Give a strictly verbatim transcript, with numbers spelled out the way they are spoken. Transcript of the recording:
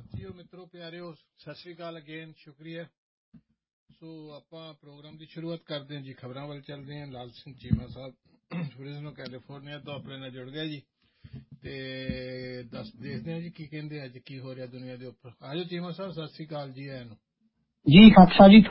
JIO ਮਿੱਤਰੋ ਪਿਆਰਿਓ, ਸਤਿ ਸ੍ਰੀ ਅਕਾਲ again, ਸ਼ੁਕਰੀਆ। ਸੋ ਆਪਾਂ ਪ੍ਰੋਗਰਾਮ ਦੀ ਸ਼ੁਰੂਆਤ ਕਰਦੇ ਹਾਂ ਜੀ। ਖਬਰਾਂ ਵੱਲ ਚੱਲਦੇ ਹਾਂ। ਲਾਲ ਸਿੰਘ ਚੀਮਾ ਸਾਹਿਬ ਫ੍ਰਿਜ਼ਨੋ ਕੈਲੀਫੋਰਨੀਆ ਤੋਂ ਆਪਣੇ ਨਾਲ ਜੁੜ ਗਿਆ ਜੀ, ਤੇ ਦੱਸ ਦੇਖਦੇ ਹਾਂ ਜੀ ਕੀ ਕਹਿੰਦੇ ਅੱਜ ਕੀ ਹੋ ਰਿਹਾ ਦੁਨੀਆ ਦੇ ਉੱਪਰ। ਆਜੋ ਚੀਮਾ ਸਾਹਿਬ, ਸਤਿ ਸ੍ਰੀ ਅਕਾਲ ਜੀ। ਆਇਆਂ ਨੂੰ ਜੀ ਖਾਲਸਾ ਜੀ।